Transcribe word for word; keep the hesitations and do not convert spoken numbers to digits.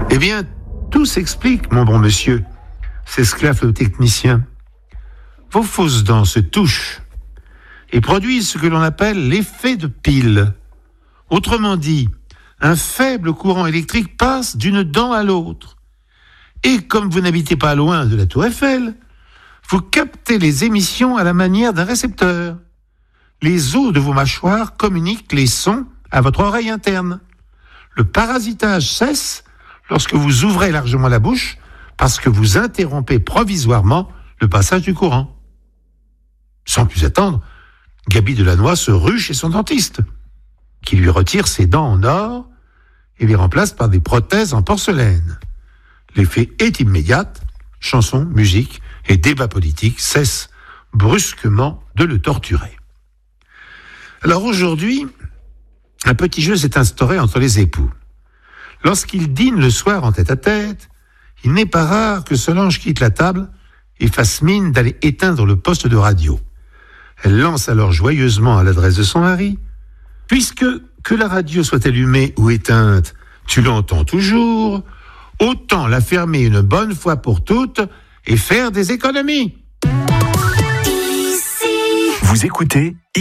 Eh bien, tout s'explique, mon bon monsieur, s'esclaffe le technicien. Vos fausses dents se touchent et produisent ce que l'on appelle l'effet de pile. Autrement dit, un faible courant électrique passe d'une dent à l'autre. Et comme vous n'habitez pas loin de la Tour Eiffel, vous captez les émissions à la manière d'un récepteur. Les os de vos mâchoires communiquent les sons à votre oreille interne. Le parasitage cesse lorsque vous ouvrez largement la bouche parce que vous interrompez provisoirement le passage du courant. Sans plus attendre, Gaby Delannoy se rue chez son dentiste, qui lui retire ses dents en or et les remplace par des prothèses en porcelaine. L'effet est immédiat, chansons, musique et débats politiques cessent brusquement de le torturer. Alors aujourd'hui, un petit jeu s'est instauré entre les époux. Lorsqu'ils dînent le soir en tête-à-tête, il n'est pas rare que Solange quitte la table et fasse mine d'aller éteindre le poste de radio. Elle lance alors joyeusement à l'adresse de son mari « Puisque, que la radio soit allumée ou éteinte, tu l'entends toujours, autant la fermer une bonne fois pour toutes et faire des économies. » Vous écoutez